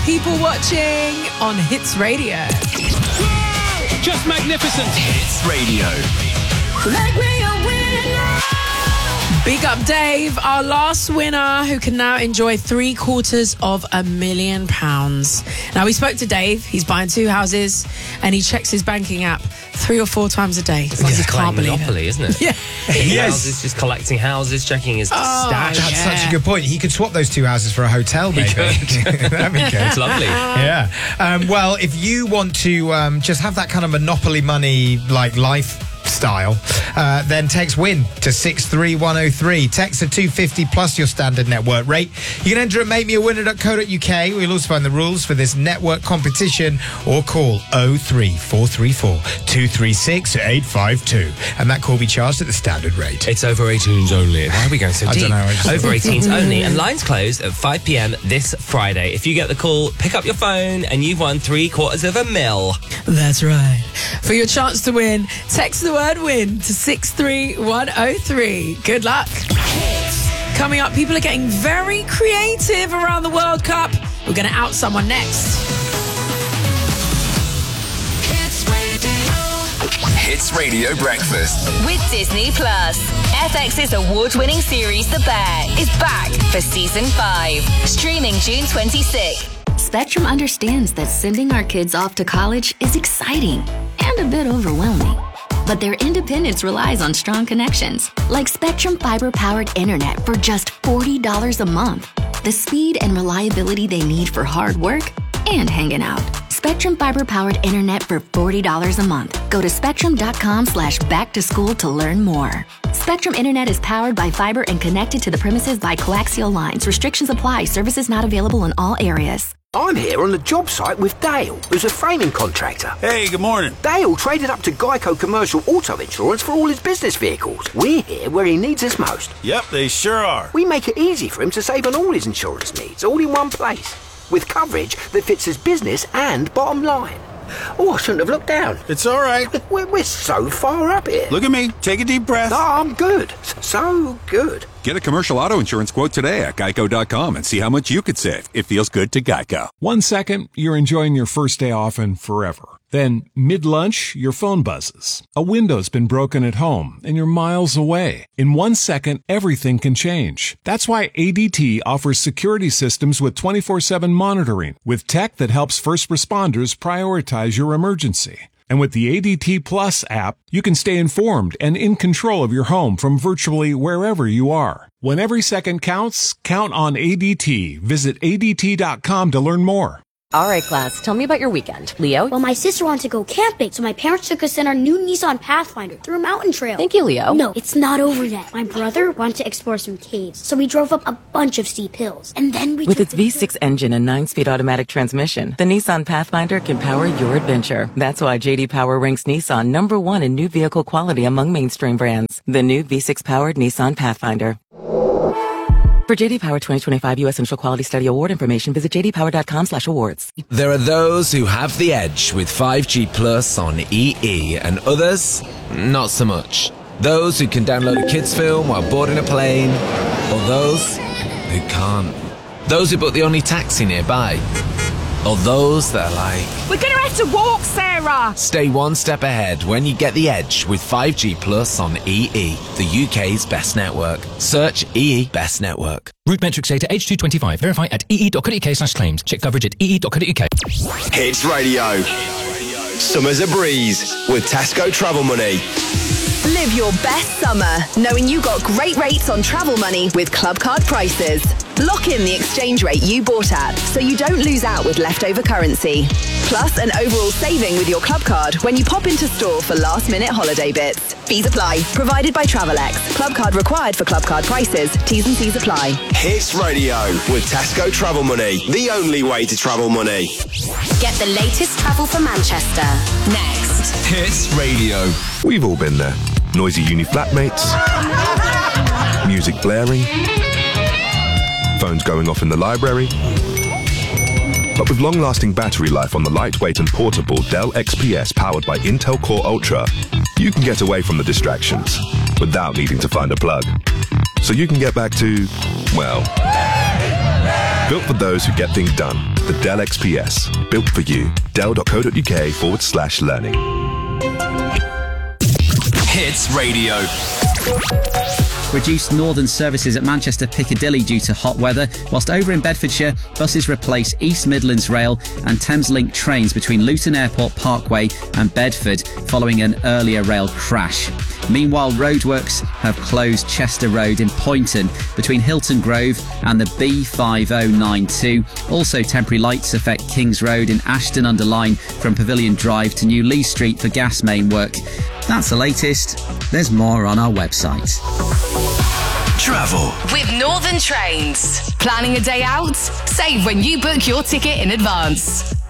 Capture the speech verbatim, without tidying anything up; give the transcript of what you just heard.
People watching on Hits Radio. Just magnificent. Hits Radio. Make me a winner. Big up Dave, our last winner, who can now enjoy three quarters of a million pounds. Now, we spoke to Dave. He's buying two houses and he checks his banking app three or four times a day. It's like he he's can't playing believe Monopoly, it. isn't it? Yeah. Yes. Houses, just collecting houses, checking his Oh, stash. That's yeah. such a good point. He could swap those two houses for a hotel, maybe. That'd be good. It's lovely. Yeah. Um, well, if you want to um, just have that kind of Monopoly money like lifestyle, uh, then text WIN to six three one oh three. Text at two fifty plus your standard network rate. You can enter at make me a winner dot co dot uk. We'll also find the rules for this network competition, or call oh three four three four two three six eight five two. And that call will be charged at the standard rate. It's over eighteens only. Why are we going so I deep? don't know, I just- Over eighteens only. And lines close at five p.m. this Friday. If you get the call, pick up your phone and you've won three quarters of a mil. That's right. For your chance to win, text the word WIN to six three one oh three. Good luck. Coming up, people are getting very creative around the World Cup. We're going to out someone next. Hits Radio Breakfast. With Disney Plus, F X's award-winning series The Bear is back for season five, streaming June twenty-sixth. Spectrum understands that sending our kids off to college is exciting and a bit overwhelming. But their independence relies on strong connections, like Spectrum fiber-powered internet for just forty dollars a month. The speed and reliability they need for hard work and hanging out. Spectrum fiber-powered internet for forty dollars a month. Go to spectrum.com slash back to school to learn more. Spectrum Internet is powered by fiber and connected to the premises by coaxial lines. Restrictions apply. Services not available in all areas. I'm here on the job site with Dale, who's a framing contractor. Hey, good morning. Dale traded up to Geico Commercial Auto Insurance for all his business vehicles. We're here where he needs us most. Yep, they sure are. We make it easy for him to save on all his insurance needs, all in one place, with coverage that fits his business and bottom line. Oh, I shouldn't have looked down. It's all right. We're, we're so far up here. Look at me. Take a deep breath. No, I'm good. So good. Get a commercial auto insurance quote today at geico dot com and see how much you could save. It feels good to Geico. One second, you're enjoying your first day off and forever. Then, mid-lunch, your phone buzzes. A window's been broken at home, and you're miles away. In one second, everything can change. That's why A D T offers security systems with twenty-four seven monitoring, with tech that helps first responders prioritize your emergency. And with the A D T Plus app, you can stay informed and in control of your home from virtually wherever you are. When every second counts, count on A D T. Visit A D T dot com to learn more. All right, class, tell me about your weekend. Leo? Well, my sister wanted to go camping, so my parents took us in our new Nissan Pathfinder through a mountain trail. Thank you, Leo. No, it's not over yet. My brother wanted to explore some caves, so we drove up a bunch of steep hills. And then we With its V six engine and nine-speed automatic transmission, the Nissan Pathfinder can power your adventure. That's why J D Power ranks Nissan number one in new vehicle quality among mainstream brands. The new V six-powered Nissan Pathfinder. For J D Power twenty twenty-five U S Central Quality Study Award information, visit j d power dot com slash awards. There are those who have the edge with five G Plus on E E, and others, not so much. Those who can download a kids' film while boarding a plane, or those who can't. Those who book the only taxi nearby, or those that are like, we're gonna have to walk, Sarah! Stay one step ahead when you get the edge with five G Plus on E E, the U K's best network. Search E E Best Network. Route metrics data H two twenty-five. Verify at e e dot co dot u k slash claims. Check coverage at e e dot co dot u k. Hits Radio. Summer's a breeze with Tesco Travel Money. Live your best summer knowing you got great rates on travel money with Club Card prices. Lock in the exchange rate you bought at so you don't lose out with leftover currency. Plus an overall saving with your Club Card when you pop into store for last minute holiday bits. Fees apply. Provided by Travelex. Club Card required for Club Card prices. T's and C's apply. Hits Radio with Tesco Travel Money. The only way to travel money. Get the latest travel for Manchester. Next. Hits Radio. We've all been there. Noisy uni flatmates. Music blaring. Phones going off in the library. But with long-lasting battery life on the lightweight and portable Dell X P S powered by Intel Core Ultra, you can get away from the distractions without needing to find a plug. So you can get back to, well, Built for those who get things done. The Dell X P S. Built for you. Dell.co.uk forward slash learning. Hits Radio. Reduced northern services at Manchester Piccadilly due to hot weather, whilst over in Bedfordshire, buses replace East Midlands Rail and Thameslink trains between Luton Airport Parkway and Bedford following an earlier rail crash. Meanwhile, roadworks have closed Chester Road in Poynton between Hilton Grove and the B five oh nine two. Also, temporary lights affect Kings Road in Ashton-under-Lyne from Pavilion Drive to New Lee Street for gas main work. That's the latest. There's more on our website. Travel with Northern Trains. Planning a day out? Save when you book your ticket in advance.